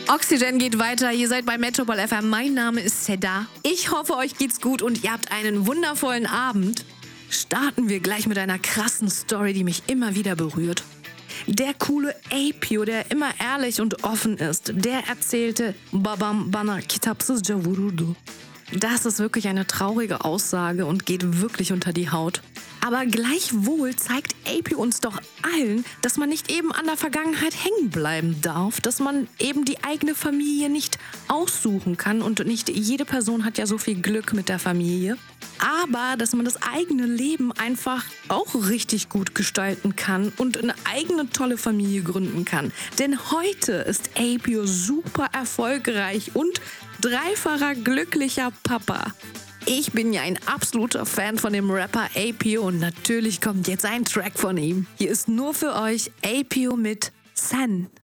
Oxygen geht weiter, ihr seid bei Metropol FM. Mein Name ist Seda. Ich hoffe, euch geht's gut und ihr habt einen wundervollen Abend. Starten wir gleich mit einer krassen Story, die mich immer wieder berührt. Der coole Apio, der immer ehrlich und offen ist, der erzählte Babam bana kitapsızca vururdu. Das ist wirklich eine traurige Aussage und geht wirklich unter die Haut. Aber gleichwohl zeigt Apio uns doch allen, dass man nicht eben an der Vergangenheit hängen bleiben darf, dass man eben die eigene Familie nicht aussuchen kann und nicht jede Person hat ja so viel Glück mit der Familie. Aber dass man das eigene Leben einfach auch richtig gut gestalten kann und eine eigene tolle Familie gründen kann. Denn heute ist Apio super erfolgreich und dreifacher glücklicher Papa. Ich bin ja ein absoluter Fan von dem Rapper Apio und natürlich kommt jetzt ein Track von ihm. Hier ist nur für euch Apio mit Sen.